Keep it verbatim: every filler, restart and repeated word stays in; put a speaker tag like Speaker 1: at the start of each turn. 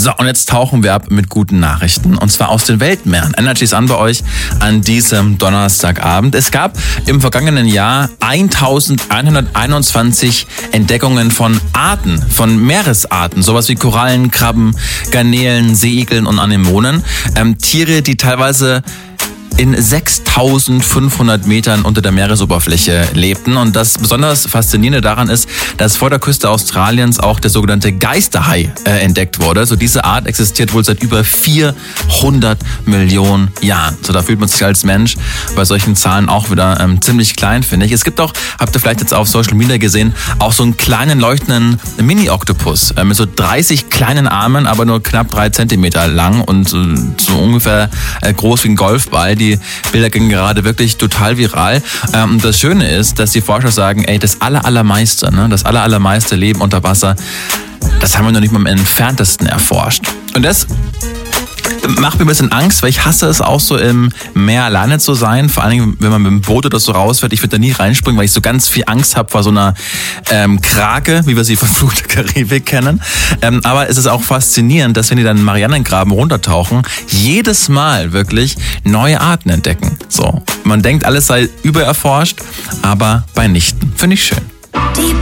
Speaker 1: So, und jetzt tauchen wir ab mit guten Nachrichten. Und zwar aus den Weltmeeren. Energy ist an bei euch an diesem Donnerstagabend. Es gab im vergangenen Jahr eintausendeinhunderteinundzwanzig Entdeckungen von Arten, von Meeresarten. Sowas wie Korallen, Krabben, Garnelen, Seeigeln und Anemonen. Ähm, Tiere, die teilweise in sechstausendfünfhundert Metern unter der Meeresoberfläche lebten. Und das besonders Faszinierende daran ist, dass vor der Küste Australiens auch der sogenannte Geisterhai äh, entdeckt wurde. So diese Art existiert wohl seit über vierhundert Millionen Jahren. So da fühlt man sich als Mensch bei solchen Zahlen auch wieder ähm, ziemlich klein, finde ich. Es gibt auch, habt ihr vielleicht jetzt auf Social Media gesehen, auch so einen kleinen leuchtenden Mini-Oktopus äh, mit so dreißig kleinen Armen, aber nur knapp drei Zentimeter lang und äh, so ungefähr äh, groß wie ein Golfball. Die Bilder gingen gerade wirklich total viral. Ähm, das Schöne ist, dass die Forscher sagen, ey, das aller, allermeiste, ne, das aller, allermeiste Leben unter Wasser, das haben wir noch nicht mal im entferntesten erforscht. Und das macht mir ein bisschen Angst, weil ich hasse es auch so im Meer alleine zu sein. Vor allen Dingen, wenn man mit dem Boot oder so rausfährt. Ich würde da nie reinspringen, weil ich so ganz viel Angst habe vor so einer ähm, Krake, wie wir sie von Fluch der Karibik kennen. Ähm, aber es ist auch faszinierend, dass wenn die dann in Marianengraben runtertauchen, jedes Mal wirklich neue Arten entdecken. So, man denkt, alles sei übererforscht, aber bei nichten. Finde ich schön.